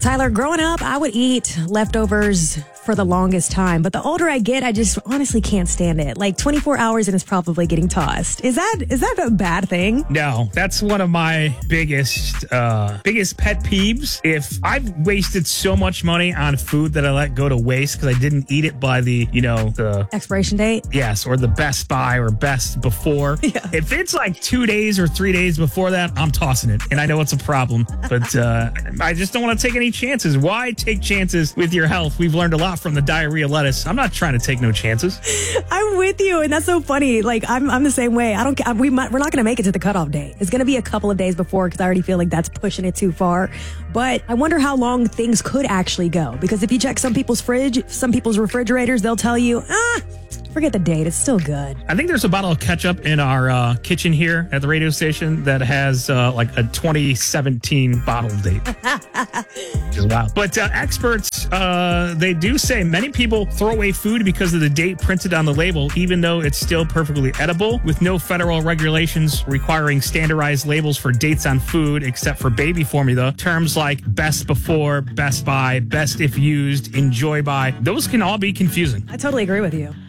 Tyler, growing up, I would eat leftovers for the longest time. But the older I get, I just honestly can't stand it. Like 24 hours and it's probably getting tossed. Is that a bad thing? No, that's one of my biggest pet peeves. If I've wasted so much money on food that I let go to waste because I didn't eat it by the Expiration date? Yes, or the best by or best before. Yeah. If it's like 2 days or 3 days before that, I'm tossing it. And I know it's a problem, but I just don't want to take any chances. Why take chances with your health? We've learned a lot from the diarrhea lettuce. I'm not trying to take no chances. I'm with you, and that's so funny. Like I'm the same way. I don't. We're not going to make it to the cutoff date. It's going to be a couple of days before because I already feel like that's pushing it too far. But I wonder how long things could actually go, because if you check some people's fridge, some people's refrigerators, they'll tell you, forget the date. It's still good. I think there's a bottle of ketchup in our kitchen here at the radio station that has like a 2017 bottle date. Which is wild. But experts, they do say many people throw away food because of the date printed on the label, even though it's still perfectly edible, with no federal regulations requiring standardized labels for dates on food, except for baby formula. Terms like best before, best by, best if used, enjoy by, those can all be confusing. I totally agree with you.